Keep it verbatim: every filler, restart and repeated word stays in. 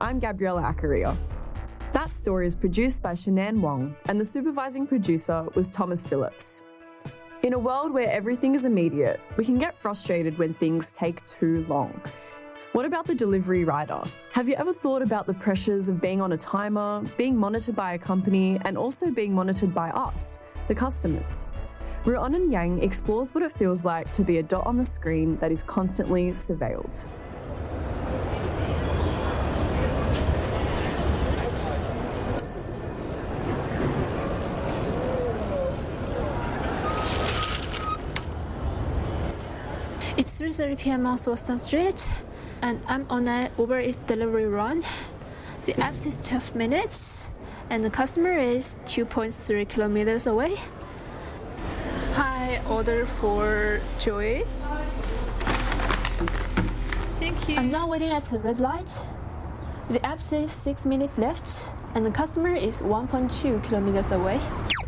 I'm Gabriella Acaria. That story is produced by Shanann Wong, and the supervising producer was Thomas Phillips. In a world where everything is immediate, we can get frustrated when things take too long. What about the delivery rider? Have you ever thought about the pressures of being on a timer, being monitored by a company, and also being monitored by us, the customers? Ruonan Yang explores what it feels like to be a dot on the screen that is constantly surveilled. It's three thirty p.m. on Swanston Street, and I'm on an Uber Eats delivery run. The app says twelve minutes, and the customer is two point three kilometers away. Hi, order for Joey. Thank you. I'm now waiting at the red light. The app says six minutes left, and the customer is one point two kilometers away.